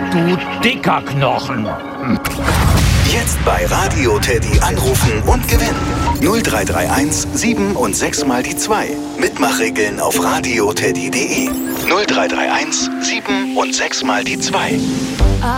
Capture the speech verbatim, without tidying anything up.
du dicker Knochen. Jetzt bei Radio Teddy anrufen und gewinnen. null drei drei eins sieben und sechs mal die zwei. Mitmachregeln auf radioteddy punkt de. null drei drei eins sieben und sechs mal die zwei.